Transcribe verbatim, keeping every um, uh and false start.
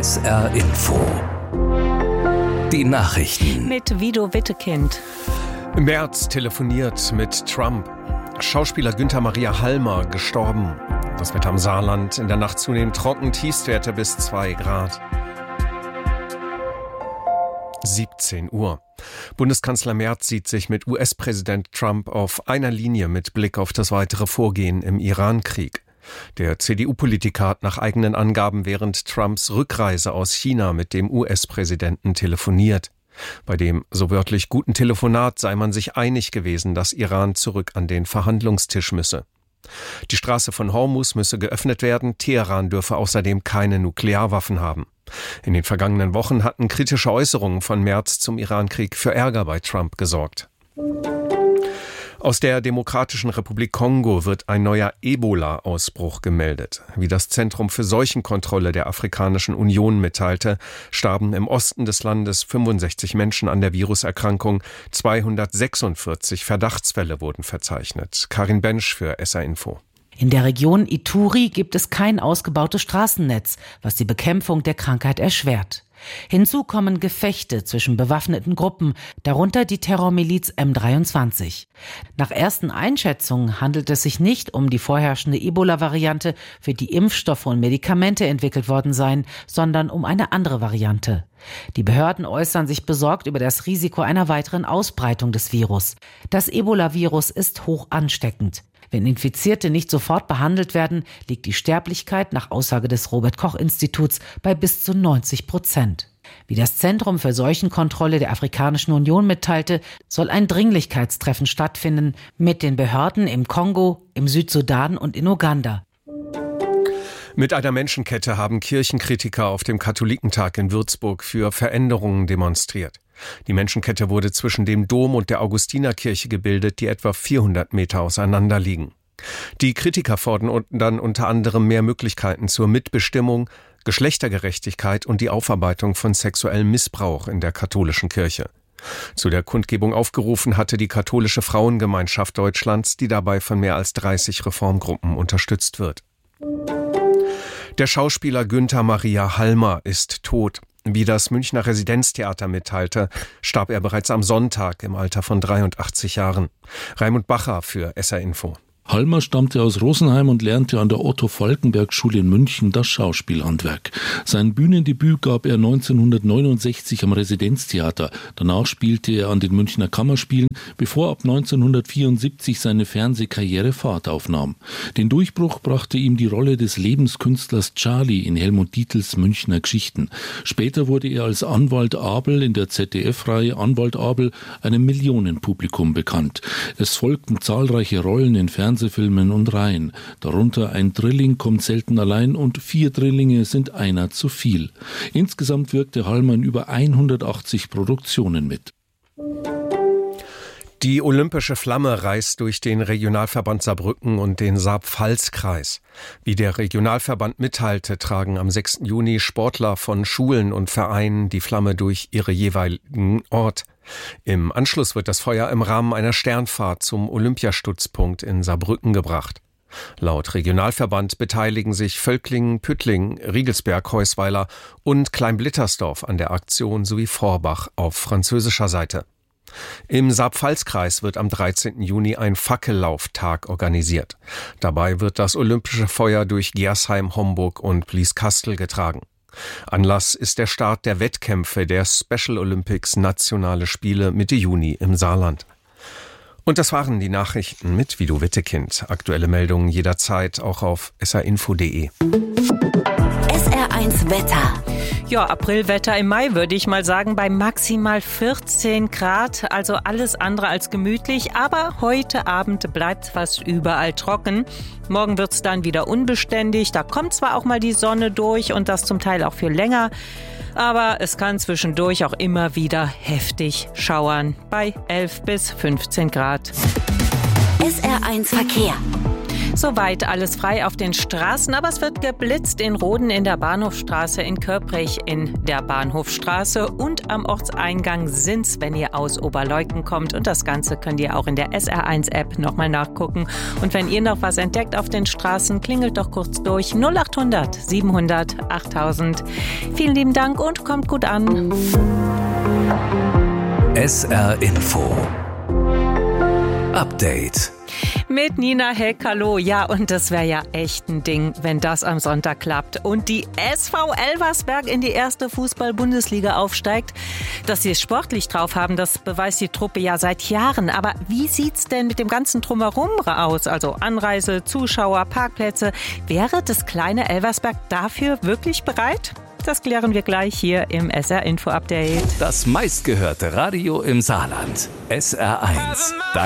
S R Info. Die Nachrichten. Mit Vido Wittekind. Merz telefoniert mit Trump. Schauspieler Günther Maria Hallmer gestorben. Das Wetter am Saarland in der Nacht zunehmend trocken, Tiefstwerte bis zwei Grad. siebzehn Uhr. Bundeskanzler Merz sieht sich mit U S-Präsident Trump auf einer Linie mit Blick auf das weitere Vorgehen im Iran-Krieg. Der C D U-Politiker hat nach eigenen Angaben während Trumps Rückreise aus China mit dem U S-Präsidenten telefoniert. Bei dem so wörtlich guten Telefonat sei man sich einig gewesen, dass Iran zurück an den Verhandlungstisch müsse. Die Straße von Hormuz müsse geöffnet werden, Teheran dürfe außerdem keine Nuklearwaffen haben. In den vergangenen Wochen hatten kritische Äußerungen von Merz zum Iran-Krieg für Ärger bei Trump gesorgt. Aus der Demokratischen Republik Kongo wird ein neuer Ebola-Ausbruch gemeldet. Wie das Zentrum für Seuchenkontrolle der Afrikanischen Union mitteilte, starben im Osten des Landes fünfundsechzig Menschen an der Viruserkrankung. zweihundertsechsundvierzig Verdachtsfälle wurden verzeichnet. Karin Bensch für S R Info. In der Region Ituri gibt es kein ausgebautes Straßennetz, was die Bekämpfung der Krankheit erschwert. Hinzu kommen Gefechte zwischen bewaffneten Gruppen, darunter die Terrormiliz M dreiundzwanzig. Nach ersten Einschätzungen handelt es sich nicht um die vorherrschende Ebola-Variante, für die Impfstoffe und Medikamente entwickelt worden seien, sondern um eine andere Variante. Die Behörden äußern sich besorgt über das Risiko einer weiteren Ausbreitung des Virus. Das Ebola-Virus ist hoch ansteckend. Wenn Infizierte nicht sofort behandelt werden, liegt die Sterblichkeit nach Aussage des Robert-Koch-Instituts bei bis zu neunzig Prozent. Wie das Zentrum für Seuchenkontrolle der Afrikanischen Union mitteilte, soll ein Dringlichkeitstreffen stattfinden mit den Behörden im Kongo, im Südsudan und in Uganda. Mit einer Menschenkette haben Kirchenkritiker auf dem Katholikentag in Würzburg für Veränderungen demonstriert. Die Menschenkette wurde zwischen dem Dom und der Augustinerkirche gebildet, die etwa vierhundert Meter auseinander liegen. Die Kritiker fordern dann unter anderem mehr Möglichkeiten zur Mitbestimmung, Geschlechtergerechtigkeit und die Aufarbeitung von sexuellem Missbrauch in der katholischen Kirche. Zu der Kundgebung aufgerufen hatte die Katholische Frauengemeinschaft Deutschlands, die dabei von mehr als dreißig Reformgruppen unterstützt wird. Der Schauspieler Günther Maria Hallmer ist tot. Wie das Münchner Residenztheater mitteilte, starb er bereits am Sonntag im Alter von dreiundachtzig Jahren. Raimund Bacher für S R Info. Hallmer stammte aus Rosenheim und lernte an der Otto-Falckenberg-Schule in München das Schauspielhandwerk. Sein Bühnendebüt gab er neunzehnhundertneunundsechzig am Residenztheater. Danach spielte er an den Münchner Kammerspielen, bevor ab neunzehnhundertvierundsiebzig seine Fernsehkarriere Fahrt aufnahm. Den Durchbruch brachte ihm die Rolle des Lebenskünstlers Charlie in Helmut Dietls Münchner Geschichten. Später wurde er als Anwalt Abel in der Z D F-Reihe Anwalt Abel einem Millionenpublikum bekannt. Es folgten zahlreiche Rollen in Fernsehfilmen Fernsehfilmen und Reihen. Darunter ein Drilling kommt selten allein und vier Drillinge sind einer zu viel. Insgesamt wirkte Hallmer in über hundertachtzig Produktionen mit. Die olympische Flamme reist durch den Regionalverband Saarbrücken und den Saar-Pfalz-Kreis. Wie der Regionalverband mitteilte, tragen am sechsten Juni Sportler von Schulen und Vereinen die Flamme durch ihre jeweiligen Ort. Im Anschluss wird das Feuer im Rahmen einer Sternfahrt zum Olympiastützpunkt in Saarbrücken gebracht. Laut Regionalverband beteiligen sich Völklingen, Püttlingen, Riegelsberg, Heusweiler und Kleinblittersdorf an der Aktion sowie Forbach auf französischer Seite. Im Saar-Pfalz-Kreis wird am dreizehnten Juni ein Fackellauftag organisiert. Dabei wird das olympische Feuer durch Gersheim, Homburg und Blieskastel getragen. Anlass ist der Start der Wettkämpfe der Special Olympics Nationale Spiele Mitte Juni im Saarland. Und das waren die Nachrichten mit Vido Wittekind. Aktuelle Meldungen jederzeit auch auf s r info punkt d e. S R eins Wetter. Ja, Aprilwetter im Mai würde ich mal sagen, bei maximal vierzehn Grad, also alles andere als gemütlich. Aber heute Abend bleibt fast überall trocken. Morgen wird es dann wieder unbeständig. Da kommt zwar auch mal die Sonne durch und das zum Teil auch viel länger. Aber es kann zwischendurch auch immer wieder heftig schauern bei elf bis fünfzehn Grad. S R eins Verkehr. Soweit alles frei auf den Straßen, aber es wird geblitzt in Roden in der Bahnhofstraße, in Köprich in der Bahnhofstraße und am Ortseingang Sins, wenn ihr aus Oberleuten kommt. Und das Ganze könnt ihr auch in der S R eins App nochmal nachgucken. Und wenn ihr noch was entdeckt auf den Straßen, klingelt doch kurz durch null acht hundert siebenhundert achttausend. Vielen lieben Dank und kommt gut an. S R Info Update mit Nina Heck, hallo. Ja, und das wäre ja echt ein Ding, wenn das am Sonntag klappt und die S V Elversberg in die erste Fußball-Bundesliga aufsteigt. Dass sie es sportlich drauf haben, das beweist die Truppe ja seit Jahren. Aber wie sieht's denn mit dem ganzen Drumherum aus? Also Anreise, Zuschauer, Parkplätze. Wäre das kleine Elversberg dafür wirklich bereit? Das klären wir gleich hier im S R Info Update. Das meistgehörte Radio im Saarland. S R eins.